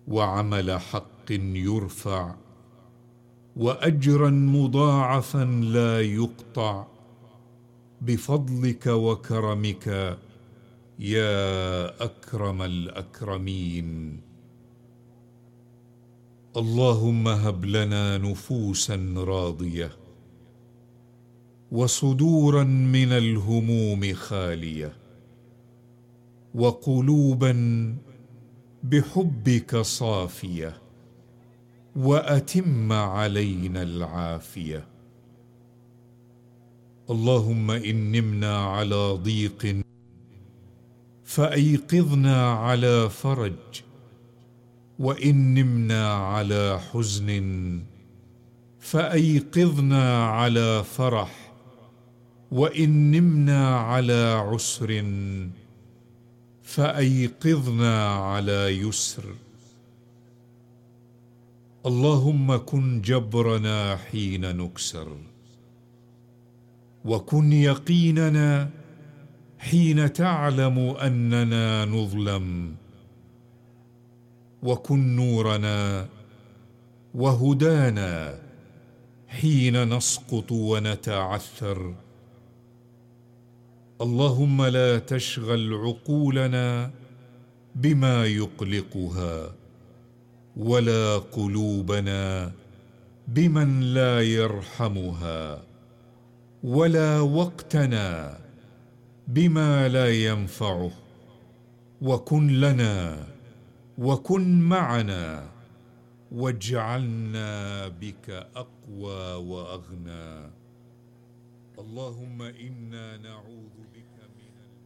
وعمل حق يرفع، وأجرا مضاعفا لا يقطع، بفضلك وكرمك يا أكرم الأكرمين. اللهم هب لنا نفوسا راضية، وصدورا من الهموم خالية، وقلوبا بحبك صافية، وأتم علينا العافية. اللهم إن نمنا على ضيق فأيقظنا على فرج، وإن نمنا على حزن فأيقظنا على فرح، وإن نمنا على عسر فأيقظنا على يسر. اللهم كن جبرنا حين نكسر، وكن يقيننا حين تعلم أننا نظلم، وكن نورنا وهدانا حين نسقط ونتعثر. اللهم لا تشغل عقولنا بما يقلقها، ولا قلوبنا بمن لا يرحمها، ولا وقتنا بما لا ينفعه. وكن لنا وكن معنا، واجعلنا بك أقوى وأغنى. اللهم إنا نعوذ بك